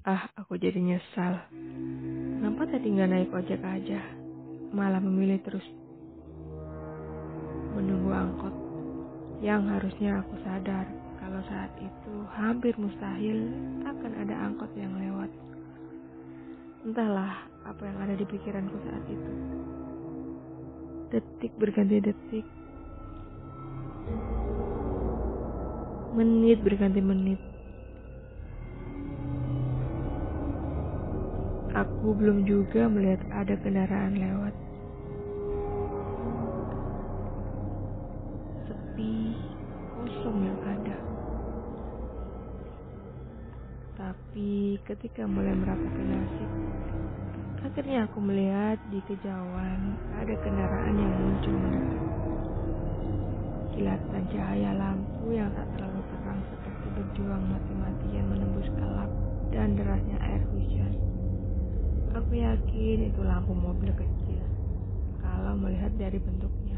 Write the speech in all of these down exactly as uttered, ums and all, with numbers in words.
Ah, aku jadi nyesal. Kenapa tadi nggak naik ojek aja? Malah memilih terus menunggu angkot. Yang harusnya aku sadar kalau saat itu hampir mustahil akan ada angkot yang lewat. Entahlah apa yang ada di pikiranku saat itu. Detik berganti detik, menit berganti menit. Aku belum juga melihat ada kendaraan lewat. Sepi, kosong yang ada. Tapi ketika mulai meratapi nasib, akhirnya aku melihat di kejauhan ada kendaraan yang muncul mendekat. Kilatan cahaya lampu yang tak terlalu terang seperti berjuang mati-matian menembus gelap dan derasnya air hujan. Aku yakin itu lampu mobil kecil kalau melihat dari bentuknya.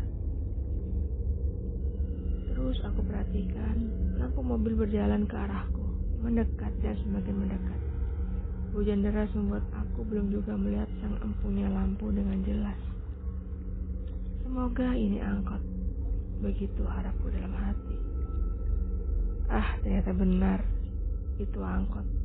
Terus aku perhatikan lampu mobil berjalan ke arahku, mendekat dan semakin mendekat. Hujan deras membuat aku belum juga melihat sang empunya lampu dengan jelas. Semoga ini angkot, begitu harapku dalam hati. Ah, ternyata benar, itu angkot.